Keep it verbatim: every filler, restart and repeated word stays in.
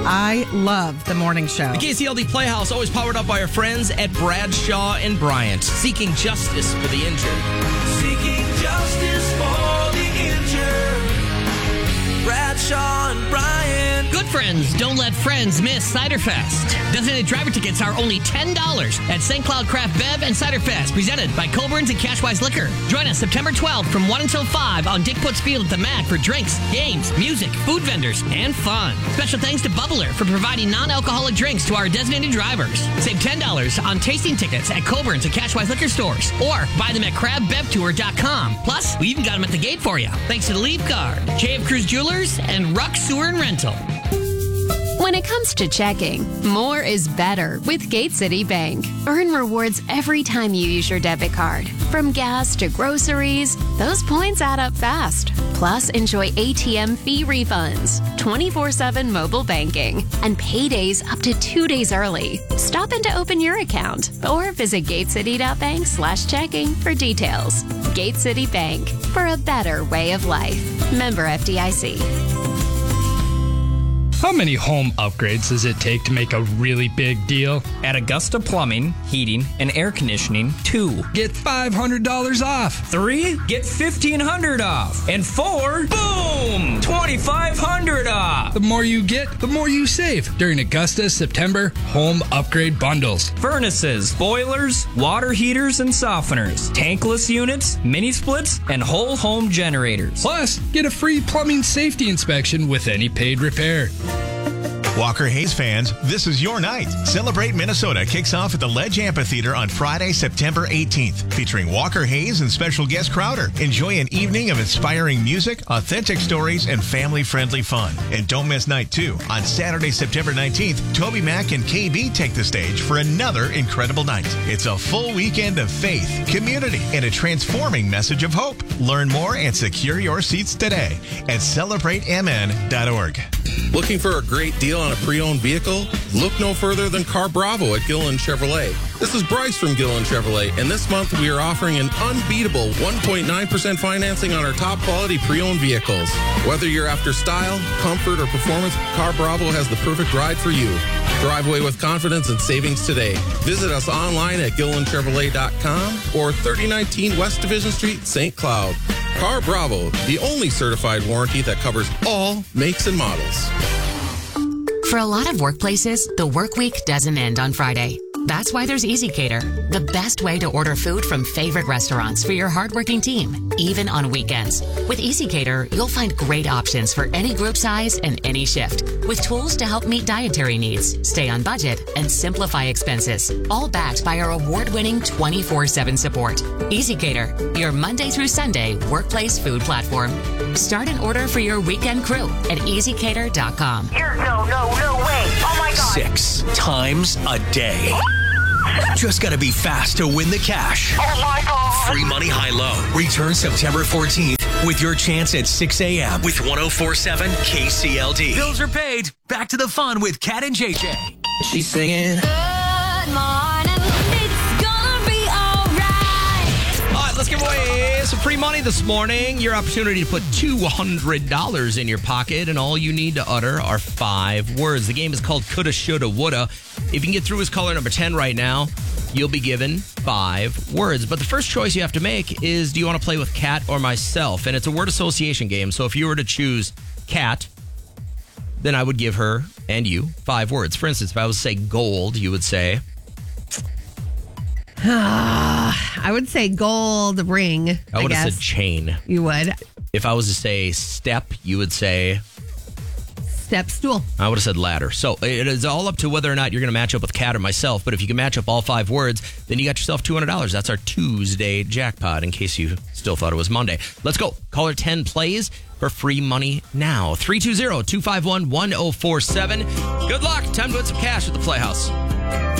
I love the morning show. The K C L D Playhouse, always powered up by our friends at Bradshaw and Bryant, seeking justice for the injured. Seeking justice for the injured. Bradshaw and Bryant. Good friends don't let friends miss Cider Fest. Designated driver tickets are only ten dollars at Saint Cloud Craft Bev and Cider Fest, presented by Coburn's and Cashwise Liquor. Join us September twelfth from one until five on Dick Putz Field at the Mac for drinks, games, music, food vendors, and fun. Special thanks to Bubbler for providing non-alcoholic drinks to our designated drivers. Save ten dollars on tasting tickets at Coburn's and Cashwise Liquor stores, or buy them at crab bev tour dot com. Plus, we even got them at the gate for you, thanks to the Leaf Guard, J F Cruz Jewelers, and Ruck Sewer and Rental. When it comes to checking, more is better with Gate City Bank. Earn rewards every time you use your debit card. From gas to groceries, those points add up fast. Plus, enjoy A T M fee refunds, twenty-four seven mobile banking, and paydays up to two days early. Stop in to open your account or visit gatecity.bank slash checking for details. Gate City Bank, for a better way of life. Member F D I C. How many home upgrades does it take to make a really big deal? At Augusta Plumbing, Heating, and Air Conditioning, two. Get five hundred dollars off. Three, get fifteen hundred dollars off. And four, boom, twenty-five hundred dollars off. The more you get, the more you save during Augusta's September home upgrade bundles. Furnaces, boilers, water heaters and softeners, tankless units, mini splits, and whole home generators. Plus, get a free plumbing safety inspection with any paid repair. Walker Hayes fans, this is your night. Celebrate Minnesota kicks off at the Ledge Amphitheater on Friday, September eighteenth, featuring Walker Hayes and special guest Crowder. Enjoy an evening of inspiring music, authentic stories, and family-friendly fun. And don't miss night two. On Saturday, September nineteenth, Toby Mac and K B take the stage for another incredible night. It's a full weekend of faith, community, and a transforming message of hope. Learn more and secure your seats today at celebrate m n dot org. Looking for a great deal on a pre-owned vehicle? Look no further than Car Bravo at Gillen Chevrolet. This is Bryce from Gillen Chevrolet, and this month we are offering an unbeatable one point nine percent financing on our top quality pre-owned vehicles. Whether you're after style, comfort, or performance, Car Bravo has the perfect ride for you. Drive away with confidence and savings today. Visit us online at gillen chevrolet dot com or thirty nineteen West Division Street, Saint Cloud. Car Bravo, the only certified warranty that covers all makes and models. For a lot of workplaces, the work week doesn't end on Friday. That's why there's EasyCater, the best way to order food from favorite restaurants for your hardworking team, even on weekends. With EasyCater, you'll find great options for any group size and any shift, with tools to help meet dietary needs, stay on budget, and simplify expenses, all backed by our award-winning twenty-four seven support. EasyCater, your Monday through Sunday workplace food platform. Start an order for your weekend crew at easy cater dot com. You're no, no, no way. Oh my God. Six times a day. Just gotta be fast to win the cash. Oh my God. Free money high-low. Return September fourteenth with your chance at six a.m. with one oh four point seven K C L D. Bills are paid. Back to the fun with Kat and J J. She's singing. Good morning. It's gonna be all right. All right, let's give away some free money this morning. Your opportunity to put two hundred dollars in your pocket, and all you need to utter are five words. The game is called Coulda, Shoulda, Woulda. If you can get through as caller number ten right now, you'll be given five words. But the first choice you have to make is, do you want to play with Kat or myself? And it's a word association game. So if you were to choose Kat, then I would give her and you five words. For instance, if I was to say gold, you would say... I would say gold ring. I, I would guess. have said chain. You would. If I was to say step, you would say... Step stool. I would have said ladder. So it is all up to whether or not you're going to match up with Kat or myself. But if you can match up all five words, then you got yourself two hundred dollars. That's our Tuesday jackpot, in case you still thought it was Monday. Let's go. Caller ten plays for free money now. three two zero, two five one, one oh four seven. Good luck. Time to win some cash at the Playhouse.